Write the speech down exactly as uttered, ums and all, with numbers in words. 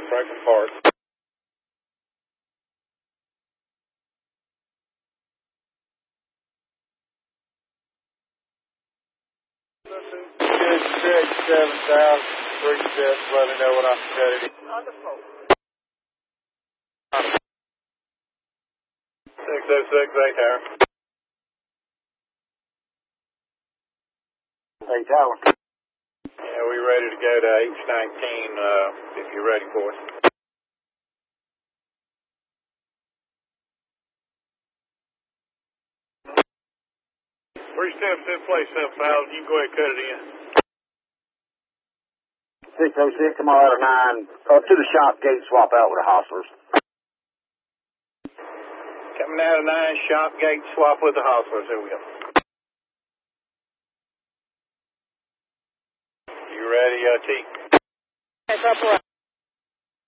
Franklin Park. Six, six, seven thousand, three steps, let me know when I can cut it. Wonderful. Six oh six, eight tower. Eight tower. Yeah, we ready to go to H nineteen, uh, if you're ready for us. Three steps in place, seven thousand, you can go ahead and cut it in. Six oh six, come on out of nine, uh, to the shop gate, swap out with the hostlers. Coming out of nine, shop gate, swap with the hostlers, here we go. You ready, uh, T? That's up right.